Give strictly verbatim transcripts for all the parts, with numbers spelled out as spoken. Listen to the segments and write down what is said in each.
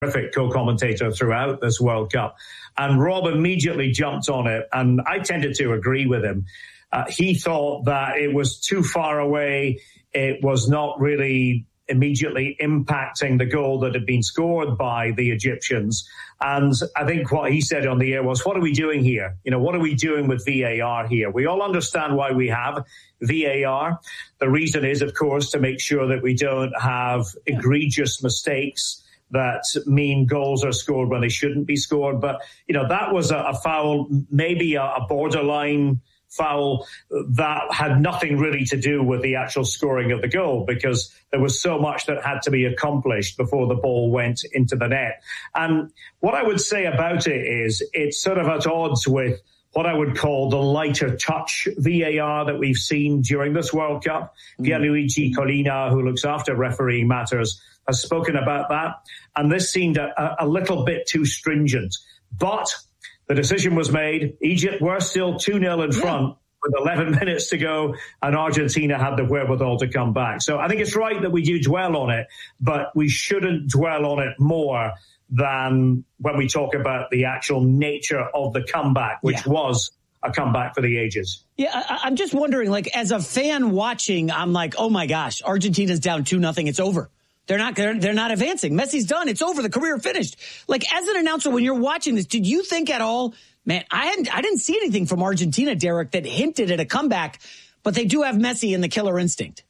terrific co-commentator throughout this World Cup. And Rob immediately jumped on it, and I tended to agree with him. Uh, he thought that it was too far away. It was not really immediately impacting the goal that had been scored by the Egyptians. And I think what he said on the air was, what are we doing here? You know, what are we doing with V A R here? We all understand why we have V A R. The reason is, of course, to make sure that we don't have egregious mistakes that mean goals are scored when they shouldn't be scored. But, you know, that was a, a foul, maybe a, a borderline foul that had nothing really to do with the actual scoring of the goal, because there was so much that had to be accomplished before the ball went into the net. And what I would say about it is it's sort of at odds with what I would call the lighter touch V A R that we've seen during this World Cup. Mm-hmm. Pierluigi Collina, who looks after refereeing matters, has spoken about that. And this seemed a, a little bit too stringent. But the decision was made. Egypt were still two nil in front yeah. with eleven minutes to go, and Argentina had the wherewithal to come back. So I think it's right that we do dwell on it, but we shouldn't dwell on it more than when we talk about the actual nature of the comeback, which yeah. was a comeback for the ages. Yeah, I, I'm just wondering, like, as a fan watching, I'm like, oh my gosh, Argentina's down two nothing. It's over. They're not, they're, they're not advancing. Messi's done. It's over. The career finished. Like, as an announcer, when you're watching this, did you think at all, man, I hadn't, I didn't see anything from Argentina, Derek, that hinted at a comeback, but they do have Messi and the killer instinct.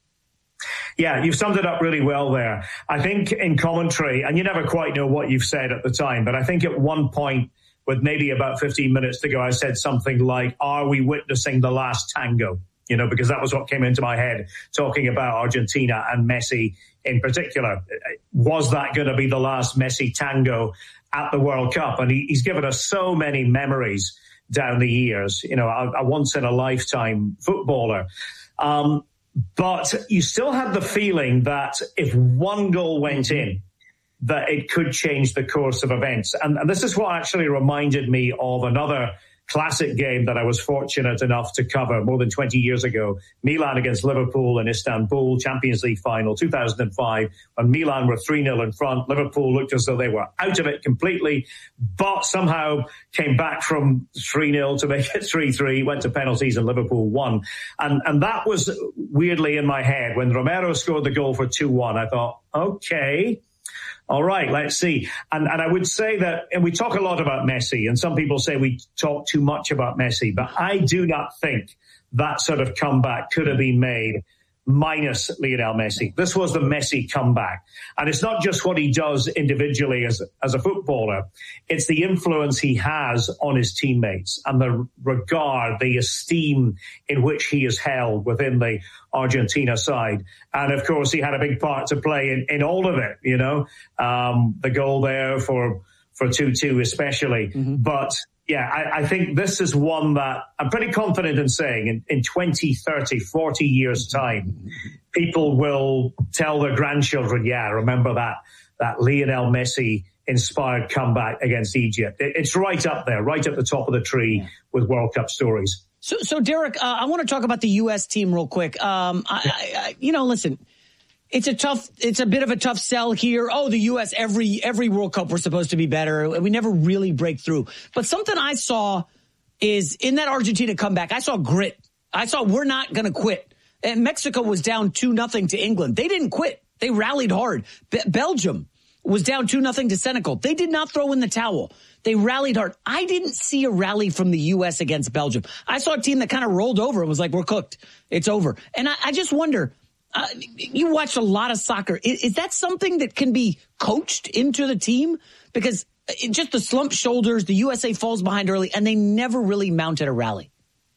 Yeah, you've summed it up really well there. I think in commentary, and you never quite know what you've said at the time, but I think at one point, with maybe about fifteen minutes to go, I said something like, are we witnessing the last tango? You know, because that was what came into my head, talking about Argentina and Messi in particular. Was that going to be the last Messi tango at the World Cup? And he, he's given us so many memories down the years, you know, a, a once-in-a-lifetime footballer. Um, but you still had the feeling that if one goal went in, that it could change the course of events. And, and this is what actually reminded me of another classic game that I was fortunate enough to cover more than twenty years ago. Milan against Liverpool in Istanbul, Champions League final, two thousand five, when Milan were three nil in front. Liverpool looked as though they were out of it completely, but somehow came back from three nil to make it three three, went to penalties and Liverpool won. And, and that was weirdly in my head. When Romero scored the goal for two one, I thought, okay, all right, let's see. And and I would say that, and we talk a lot about Messi, and some people say we talk too much about Messi, but I do not think that sort of comeback could have been made minus Lionel Messi. This was the Messi comeback. And it's not just what he does individually as, as a footballer. It's the influence he has on his teammates and the regard, the esteem in which he is held within the Argentina side. And of course, he had a big part to play in, in all of it, you know, um, the goal there for, for two two especially. Mm-hmm. But yeah, I, I think this is one that I'm pretty confident in saying in, in twenty, thirty, forty years time, people will tell their grandchildren, yeah, remember that, that Lionel Messi inspired comeback against Egypt. It, it's right up there, right at the top of the tree yeah. with World Cup stories. So, so Derek, uh, I want to talk about the U S team real quick. Um, I, I, I, you know, listen, it's a tough, it's a bit of a tough sell here. Oh, the U S every every World Cup we're supposed to be better. We never really break through. But something I saw is in that Argentina comeback, I saw grit. I saw we're not going to quit. And Mexico was down two nothing to England. They didn't quit. They rallied hard. Be- Belgium was down two nothing to Senegal. They did not throw in the towel. They rallied hard. I didn't see a rally from the U S against Belgium. I saw a team that kind of rolled over and was like, we're cooked. It's over. And I, I just wonder, uh, you watch a lot of soccer. Is, is that something that can be coached into the team? Because it, just the slumped shoulders, the U S A falls behind early, and they never really mounted a rally.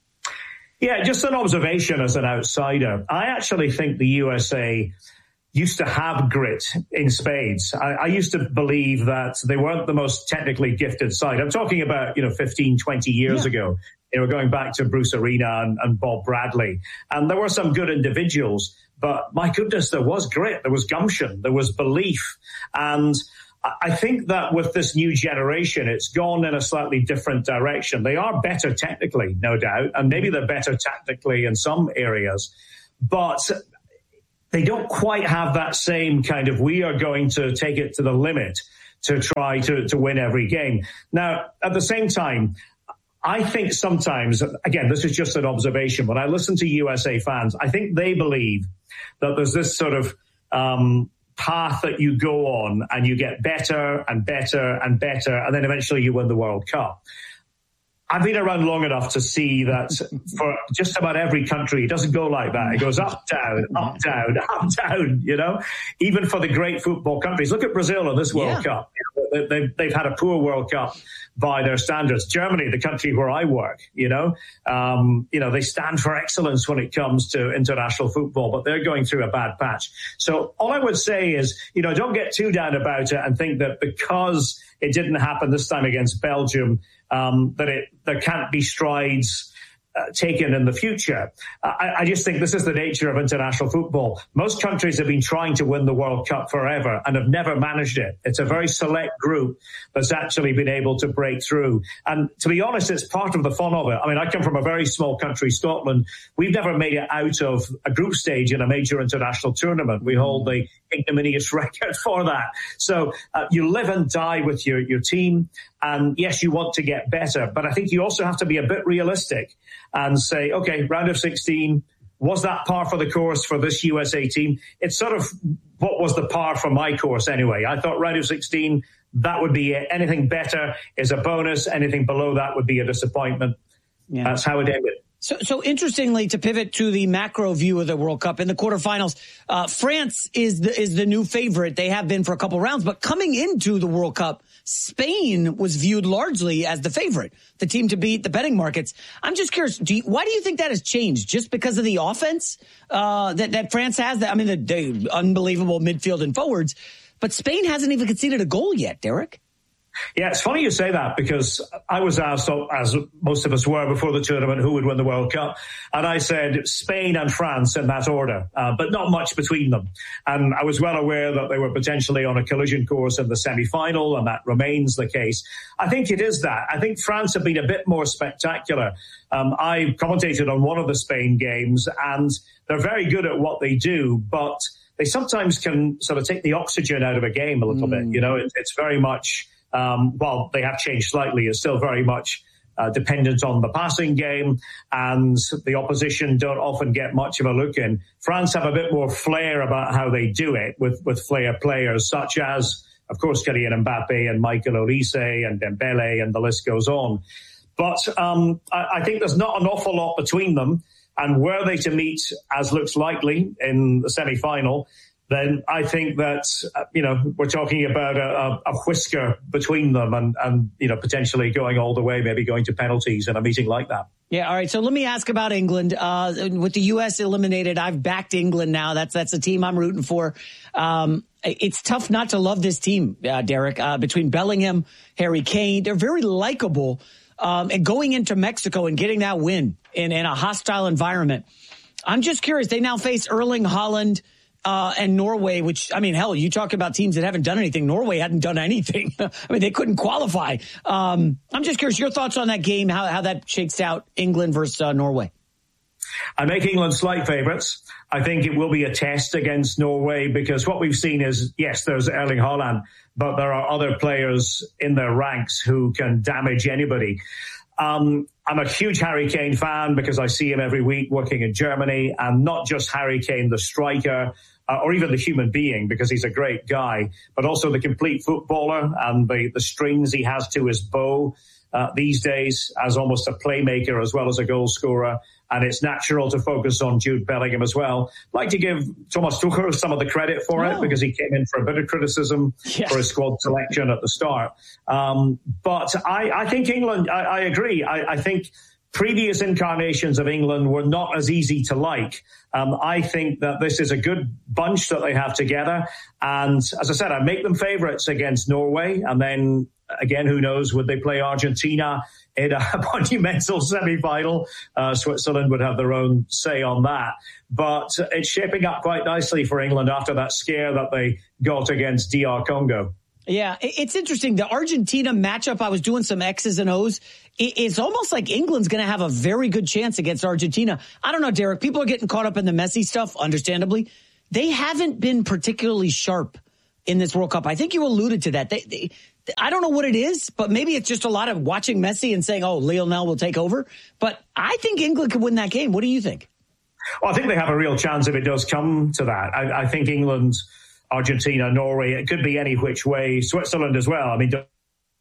Yeah, just an observation as an outsider. I actually think the U S A used to have grit in spades. I, I used to believe that they weren't the most technically gifted side. I'm talking about, you know, fifteen, twenty years yeah. ago. They were going back to Bruce Arena and, and Bob Bradley. And there were some good individuals, but my goodness, there was grit, there was gumption, there was belief. And I think that with this new generation, it's gone in a slightly different direction. They are better technically, no doubt, and maybe they're better tactically in some areas. But they don't quite have that same kind of, we are going to take it to the limit to try to, to win every game. Now, at the same time, I think sometimes, again, this is just an observation, when I listen to U S A fans, I think they believe that there's this sort of um, path that you go on and you get better and better and better, and then eventually you win the World Cup. I've been around long enough to see that for just about every country, it doesn't go like that. It goes up, down, up, down, up, down, you know, even for the great football countries. Look at Brazil in this World yeah. Cup. They've, they've had a poor World Cup by their standards. Germany, the country where I work, you know, um, you know, they stand for excellence when it comes to international football, but they're going through a bad patch. So all I would say is, you know, don't get too down about it and think that because it didn't happen this time against Belgium, um, that it there can't be strides Uh, taken in the future. Uh, I, I just think this is the nature of international football. Most countries have been trying to win the World Cup forever and have never managed it. It's a very select group that's actually been able to break through. And to be honest, it's part of the fun of it. I mean, I come from a very small country, Scotland. We've never made it out of a group stage in a major international tournament. We hold the ignominious record for that. So uh, you live and die with your, your team. And yes, you want to get better, but I think you also have to be a bit realistic and say, okay, round of sixteen, was that par for the course for this U S A team? It's sort of what was the par for my course anyway. I thought round of sixteen, that would be it. Anything better is a bonus. Anything below that would be a disappointment. Yeah. That's how it ended. So, so interestingly, to pivot to the macro view of the World Cup in the quarterfinals, uh, France is the is the new favorite. They have been for a couple rounds, but coming into the World Cup, Spain was viewed largely as the favorite, the team to beat the betting markets. I'm just curious, do you, why do you think that has changed? Just because of the offense uh, that that France has? I mean, the, the unbelievable midfield and forwards, but Spain hasn't even conceded a goal yet, Derek. Yeah, it's funny you say that because I was asked, as most of us were before the tournament, who would win the World Cup. And I said Spain and France in that order, uh, but not much between them. And I was well aware that they were potentially on a collision course in the semi-final, and that remains the case. I think it is that. I think France have been a bit more spectacular. Um, I commentated on one of the Spain games, and they're very good at what they do, but they sometimes can sort of take the oxygen out of a game a little mm. bit. You know, it, it's very much... Um, while they have changed slightly, it's still very much uh, dependent on the passing game, and the opposition don't often get much of a look in. France have a bit more flair about how they do it with, with flair players, such as, of course, Kylian Mbappe and Michael Olise and Dembele, and the list goes on. But um, I, I think there's not an awful lot between them, and were they to meet, as looks likely, in the semi-final, then I think that, uh, you know, we're talking about a, a whisker between them and, and, you know, potentially going all the way, maybe going to penalties in a meeting like that. Yeah. All right. So let me ask about England. Uh, with the U S eliminated, I've backed England now. That's, that's a team I'm rooting for. Um, it's tough not to love this team, uh, Derek, uh, between Bellingham, Harry Kane. They're very likable. Um, and going into Mexico and getting that win in, in a hostile environment. I'm just curious. They now face Erling Haaland, Uh, and Norway, which, I mean, hell, you talk about teams that haven't done anything. Norway hadn't done anything. I mean, they couldn't qualify. Um, I'm just curious, your thoughts on that game, how, how that shakes out, England versus uh, Norway. I make England slight favourites. I think it will be a test against Norway because what we've seen is, yes, there's Erling Haaland, but there are other players in their ranks who can damage anybody. Um, I'm a huge Harry Kane fan because I see him every week working in Germany, and not just Harry Kane, the striker, uh, or even the human being, because he's a great guy, but also the complete footballer and the, the strings he has to his bow uh, these days as almost a playmaker as well as a goal scorer. And it's natural to focus on Jude Bellingham as well. I'd like to give Thomas Tuchel some of the credit for oh. it because he came in for a bit of criticism yes. for his squad selection at the start. Um, but I, I think England, I, I agree. I, I think previous incarnations of England were not as easy to like. Um, I think that this is a good bunch that they have together. And as I said, I make them favourites against Norway. And then again, who knows, would they play Argentina in a monumental semi-final? Uh, Switzerland would have their own say on that. But it's shaping up quite nicely for England after that scare that they got against D R Congo. Yeah, it's interesting. The Argentina matchup, I was doing some X's and O's. It's almost like England's going to have a very good chance against Argentina. I don't know, Derek. People are getting caught up in the Messi stuff, understandably. They haven't been particularly sharp in this World Cup. I think you alluded to that. They, they, I don't know what it is, but maybe it's just a lot of watching Messi and saying, oh, Lionel will take over. But I think England could win that game. What do you think? Well, I think they have a real chance if it does come to that. I, I think England, Argentina, Norway, it could be any which way. Switzerland as well. I mean, don't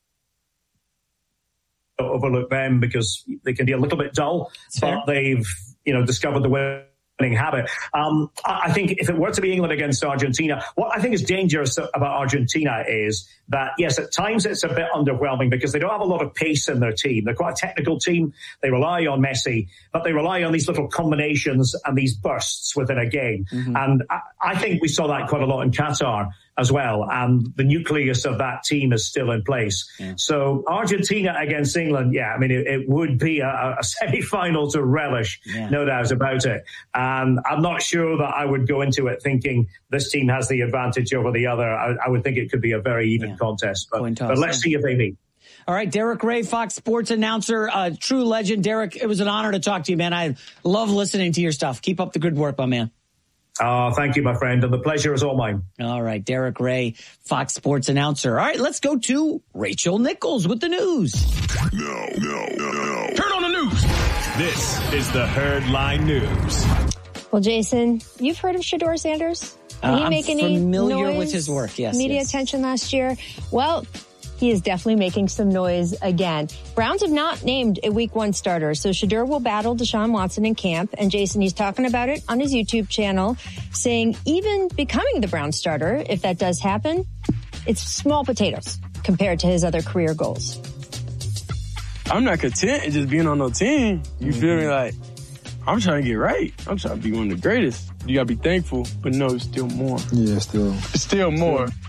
overlook them because they can be a little bit dull, That's but fair. they've, you know, discovered the winning habit. Um, I think if it were to be England against Argentina, what I think is dangerous about Argentina is that, yes, at times it's a bit underwhelming because they don't have a lot of pace in their team. They're quite a technical team. They rely on Messi, but they rely on these little combinations and these bursts within a game. Mm-hmm. And I, I think we saw that quite a lot in Qatar as well. And the nucleus of that team is still in place. Yeah. So Argentina against England, yeah, I mean, it, it would be a, a semi-final to relish, yeah. no doubt about it. And I'm not sure that I would go into it thinking this team has the advantage over the other. I, I would think it could be a very even yeah. contest. But, but let's see if they meet. All right, Derek Ray, Fox Sports announcer, uh, true legend. Derek, it was an honor to talk to you, man. I love listening to your stuff. Keep up the good work, my man. Oh, thank you, my friend. And the pleasure is all mine. All right. Derek Ray, Fox Sports announcer. All right. Let's go to Rachel Nichols with the news. No, no, no, no. Turn on the news. This is the Herd Line News. Well, Jason, you've heard of Shedeur Sanders? Did uh, he make I'm any familiar noise, with his work. Yes. Media yes. attention last year. Well, he is definitely making some noise again. Browns have not named a week one starter, so Shedeur will battle Deshaun Watson in camp. And Jason, he's talking about it on his YouTube channel, saying even becoming the Browns starter, if that does happen, it's small potatoes compared to his other career goals. I'm not content just being on no team. You mm-hmm. feel me? Like, I'm trying to get right. I'm trying to be one of the greatest. You gotta be thankful, but no, it's still more. Yeah, still. It's still more. Still.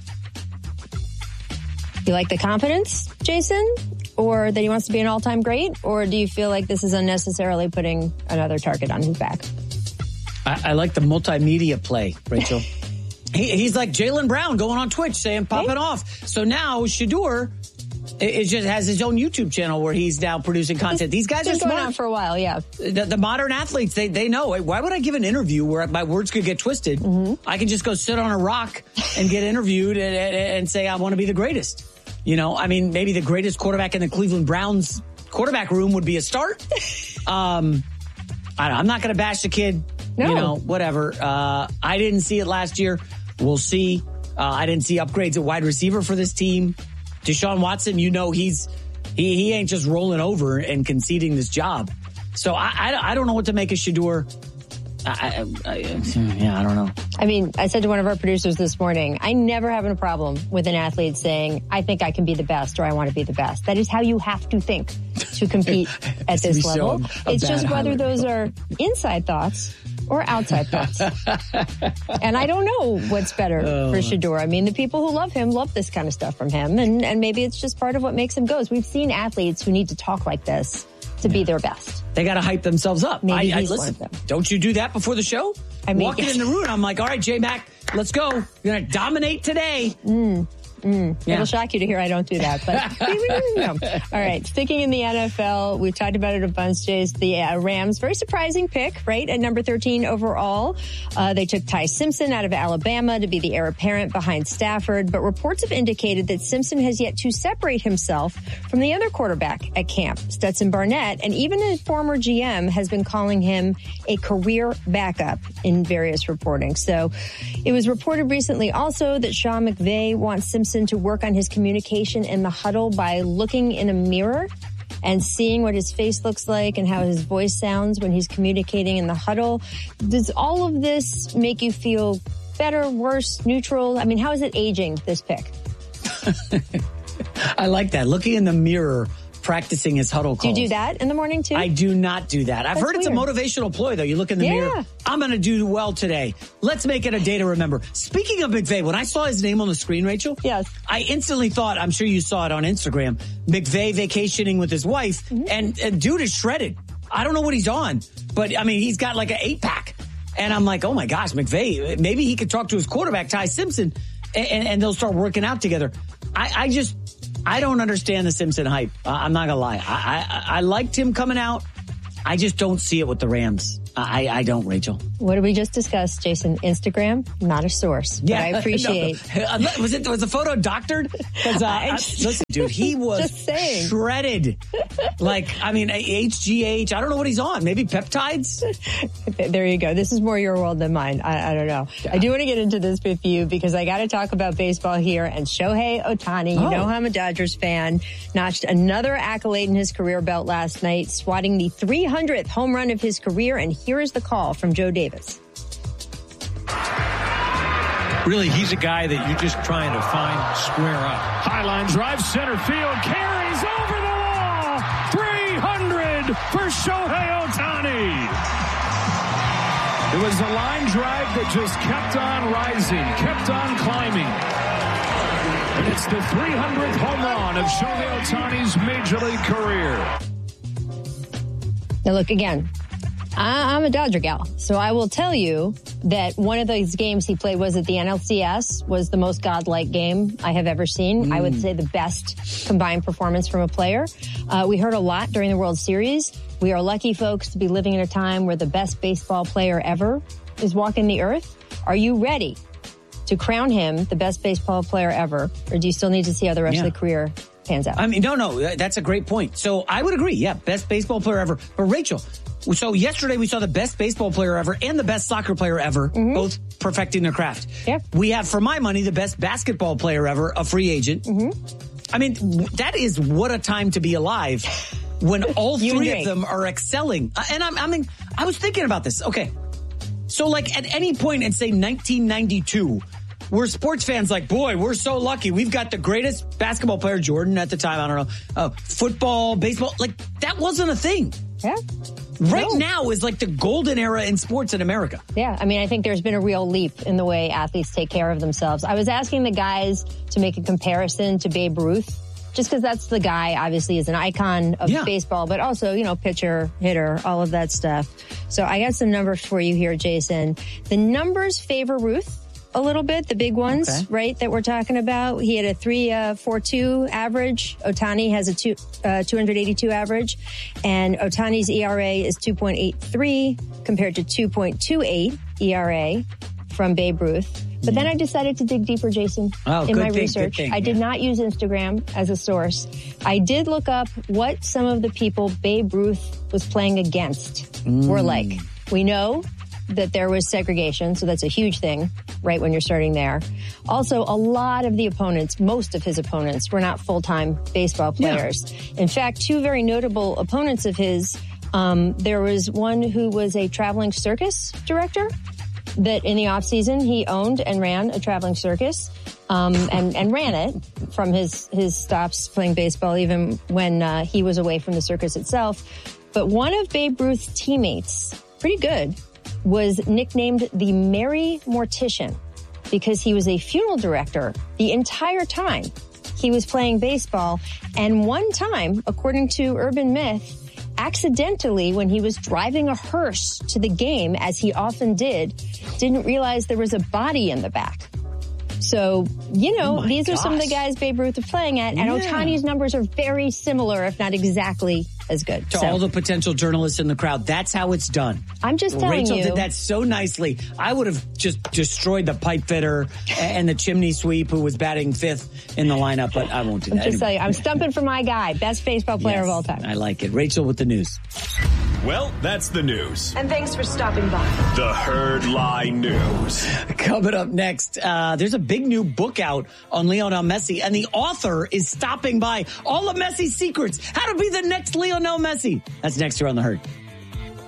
You like the confidence, Jason? Or that he wants to be an all-time great? Or do you feel like this is unnecessarily putting another target on his back? I, I like the multimedia play, Rachel. he, he's like Jaylen Brown going on Twitch saying, pop hey. it off. So now Shedeur it, it just has his own YouTube channel where he's now producing content. These guys are smart. Going on for a while, yeah. The, the modern athletes, they, they know. Why would I give an interview where my words could get twisted? Mm-hmm. I can just go sit on a rock and get interviewed and, and, and say I want to be the greatest. You know, I mean, maybe the greatest quarterback in the Cleveland Browns quarterback room would be a start. Um, I don't know, I'm not going to bash the kid. No. You know, whatever. Uh, I didn't see it last year. We'll see. Uh, I didn't see upgrades at wide receiver for this team. Deshaun Watson, you know, he's he he ain't just rolling over and conceding this job. So I I, I don't know what to make of Shedeur. I, I, I, yeah, I don't know. I mean, I said to one of our producers this morning, I never have a problem with an athlete saying, I think I can be the best or I want to be the best. That is how you have to think to compete at this level. It's just whether those are inside thoughts or outside thoughts. And I don't know what's better oh. for Shedeur. I mean, the people who love him love this kind of stuff from him. And, and maybe it's just part of what makes him go. We've seen athletes who need to talk like this to yeah. be their best. They got to hype themselves up. Maybe I, he's I, listen, one of them. Don't you do that before the show? I mean, Walking yes. in the room, I'm like, all right, J-Mac, let's go. You're going to dominate today. Mm. Mm. Yeah. It'll shock you to hear I don't do that, but no. All right, sticking in the N F L, we've talked about it a bunch, Jace. The uh, Rams, very surprising pick, right, at number thirteen overall. Uh, they took Ty Simpson out of Alabama to be the heir apparent behind Stafford, but reports have indicated that Simpson has yet to separate himself from the other quarterback at camp, Stetson Barnett, and even a former G M has been calling him a career backup in various reporting. So it was reported recently also that Sean McVay wants Simpson to work on his communication in the huddle by looking in a mirror and seeing what his face looks like and how his voice sounds when he's communicating in the huddle. Does all of this make you feel better, worse, neutral? I mean, how is it aging, this pick? I like that. Looking in the mirror, practicing his huddle calls. Do you do that in the morning too? I do not do that. I've That's heard it's weird. a motivational ploy, though. You look in the yeah. mirror. I'm going to do well today. Let's make it a day to remember. Speaking of McVay, when I saw his name on the screen, Rachel, yes. I instantly thought, I'm sure you saw it on Instagram, McVay vacationing with his wife, mm-hmm. and, and dude is shredded. I don't know what he's on, but I mean, he's got like an eight pack. And I'm like, oh my gosh, McVay, maybe he could talk to his quarterback, Ty Simpson, and, and, and they'll start working out together. I, I just... I don't understand the Simpson hype. Uh, I'm not going to lie. I, I I liked him coming out. I just don't see it with the Rams. I, I don't, Rachel. What did we just discuss, Jason? Instagram, not a source. But Yeah, I appreciate. No. Was it was the photo doctored? Because uh, I, listen, dude, he was shredded. Like, I mean, H G H. I don't know what he's on. Maybe peptides. There you go. This is more your world than mine. I, I don't know. Yeah. I do want to get into this with you because I got to talk about baseball here. And Shohei Ohtani, you oh. know I'm a Dodgers fan, notched another accolade in his career belt last night, swatting the three hundredth home run of his career. And here is the call from Joe Davis. Really, he's a guy that you're just trying to find square up. Highline drive, center field, carries over the wall. three hundred for Shohei Ohtani. It was a line drive that just kept on rising, kept on climbing. And it's the three hundredth home run of Shohei Ohtani's Major League career. Now, look, again, I'm a Dodger gal, so I will tell you that one of those games he played was at the N L C S, was the most godlike game I have ever seen. Mm. I would say the best combined performance from a player. Uh, we heard a lot during the World Series. We are lucky, folks, to be living in a time where the best baseball player ever is walking the earth. Are you ready to crown him the best baseball player ever, or do you still need to see how the rest yeah. of the career pans out? I mean, no, no, that's a great point. So I would agree, yeah, best baseball player ever. But Rachel, so yesterday we saw the best baseball player ever and the best soccer player ever, mm-hmm. both perfecting their craft. Yep. We have, for my money, the best basketball player ever, a free agent. Mm-hmm. I mean, that is what a time to be alive when all three of them are excelling. And I'm, I mean, I was thinking about this. Okay. So like at any point in, say, nineteen ninety-two, we're sports fans like, boy, we're so lucky. We've got the greatest basketball player, Jordan, at the time. I don't know. Uh, football, baseball, like that wasn't a thing. Yeah. Right no. now is like the golden era in sports in America. Yeah, I mean, I think there's been a real leap in the way athletes take care of themselves. I was asking the guys to make a comparison to Babe Ruth, just because that's the guy, obviously, is an icon of yeah. baseball, but also, you know, pitcher, hitter, all of that stuff. So I got some numbers for you here, Jason. The numbers favor Ruth a little bit, the big ones, okay. right, that we're talking about. He had a three forty-two average. Ohtani has a two, uh, two eighty-two average. And Ohtani's E R A is two point eight three compared to two point two eight E R A from Babe Ruth. But mm. then I decided to dig deeper, Jason, oh, in my thing, research. Thing, I did yeah. not use Instagram as a source. I did look up what some of the people Babe Ruth was playing against mm. were like. We know that there was segregation, so that's a huge thing, right, when you're starting there. Also, a lot of the opponents, most of his opponents, were not full-time baseball players. Yeah. In fact, two very notable opponents of his, um, there was one who was a traveling circus director, that in the off-season he owned and ran a traveling circus, um, and, and ran it from his, his stops playing baseball, even when uh, he was away from the circus itself. But one of Babe Ruth's teammates, pretty good, was nicknamed the Merry Mortician because he was a funeral director the entire time he was playing baseball. And one time, according to urban myth, accidentally, when he was driving a hearse to the game, as he often did, didn't realize there was a body in the back. So, you know, oh these gosh. are some of the guys Babe Ruth is playing at, and yeah. Ohtani's numbers are very similar, if not exactly as good. To so. all the potential journalists in the crowd, that's how it's done. I'm just telling Rachel you. Rachel did that so nicely. I would have just destroyed the pipe fitter and the chimney sweep who was batting fifth in the lineup, but I won't do I'm that. I'm just telling you, I'm stumping for my guy, best baseball player yes, of all time. I like it. Rachel with the news. Well, that's the news. And thanks for stopping by. The Herd Lie News. Coming up next, uh, there's a big new book out on Lionel Messi, and the author is stopping by. All of Messi's secrets, how to be the next Lionel Messi. That's next here on The Herd.